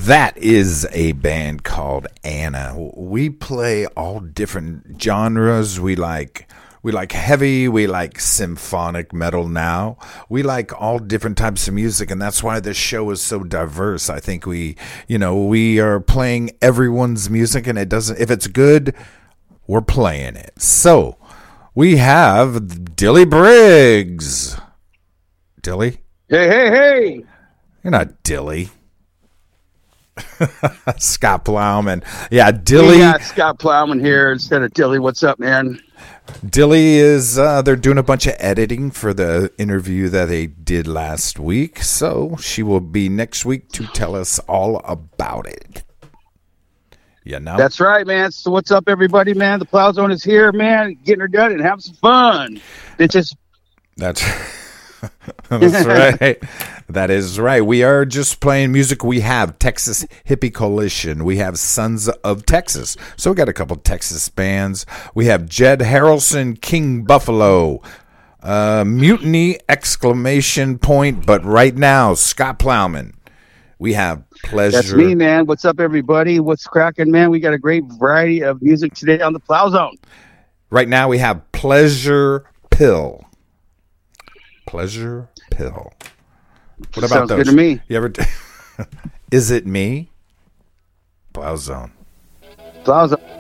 That is a band called Anna. We play all different genres. We like heavy, we like symphonic metal now. We like all different types of music, and that's why this show is so diverse. I think we are playing everyone's music, and if it's good, we're playing it. So, we have Dilly Briggs. Dilly? Hey. You're not Dilly. Scott Plowman. Yeah, Dilly. We got Scott Plowman here instead of Dilly. What's up, man? Dilly is, they're doing a bunch of editing for the interview that they did last week. So she will be next week to tell us all about it. Yeah, now that's right, man. So what's up, everybody, man? The Plow Zone is here, man. Getting her done and having some fun. That's that's right. That is right. We are just playing music. We have Texas Hippie Coalition. We have Sons of Texas. So we got a couple Texas bands. We have Jed Harrelson, King Buffalo, Mutiny, ! But right now, Scott Plowman. We have Pleasure. That's me, man. What's up, everybody? What's cracking, man? We got a great variety of music today on the Plow Zone. Right now, we have Pleasure Pill. Pleasure Pill. What about Sounds those? Good to me. You ever? Is it me? Plow Zone. Plow Zone.